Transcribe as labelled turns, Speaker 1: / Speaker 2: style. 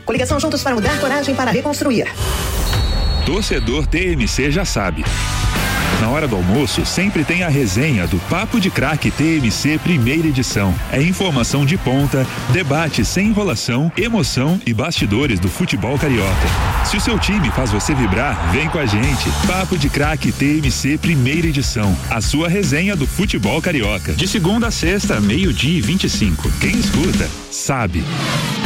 Speaker 1: Coligação Juntos para Mudar, coragem para reconstruir.
Speaker 2: Torcedor TMC já sabe. Na hora do almoço, sempre tem a resenha do Papo de Craque TMC primeira edição. É informação de ponta, debate sem enrolação, emoção e bastidores do futebol carioca. Se o seu time faz você vibrar, vem com a gente. Papo de Craque TMC primeira edição. A sua resenha do futebol carioca. De segunda a sexta, 12:25. Quem escuta, sabe.